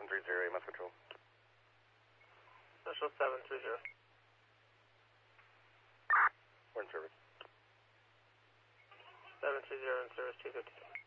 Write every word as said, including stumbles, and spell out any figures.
three zero, A M S Control. Central seven three zero. We're in service. seven three zero in service two fifty.